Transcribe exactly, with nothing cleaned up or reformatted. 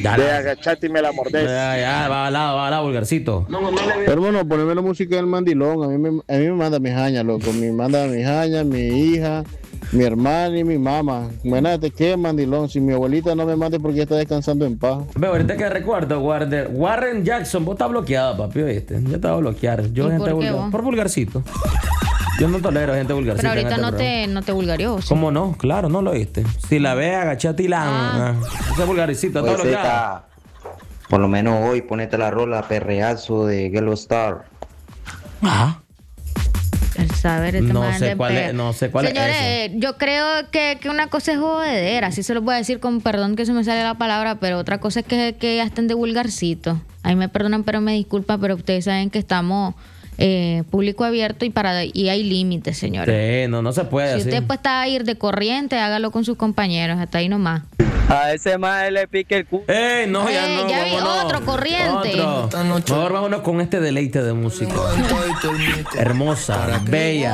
Ya, de la- agachate y me la mordés. Ya, ya, va al lado, va al lado, vulgarcito. Hermano, poneme la música del mandilón. A mí me, a mí me manda mis hañas, loco. Me manda mis hañas, mi hija, mi hermana y mi mamá. Imagínate qué mandilón. Si mi abuelita no me mande porque está descansando en paz. Ve, ahorita que recuerdo, Warden, Warren Jackson, vos estás bloqueado, papi, ¿oíste? Yo te voy a bloquear. Yo, ¿Y gente por qué vulgar. vos? Por vulgarcito. Yo no tolero gente vulgarcita. Pero en ahorita este no programa. te, no te vulgarió. ¿sí? ¿Cómo no? Claro, no lo oíste. Si la ve, agachate y la. Ah. Ese vulgarcito, Oye, todo bloqueado. Zeta, por lo menos hoy ponete la rola perreazo de Gelo Star. Ajá. El saber este No man sé de cuál pe- es- no sé cuál es Señores, ese. yo creo que, que una cosa es jodedera, así se lo voy a decir con perdón que se me sale la palabra, pero otra cosa es que, que ya estén de vulgarcito. Ahí me perdonan, pero me disculpan, pero ustedes saben que estamos eh, público abierto y para y hay límites, señores. Sí, no, no se puede Si así. usted pues está a ir de corriente, hágalo con sus compañeros, hasta ahí nomás. A ese más le pique el culo. ¡Ey, no, ya Ey, no! ya vi vámonos. otro corriente. Otro. Mejor vámonos con este deleite de música. Hermosa, bella.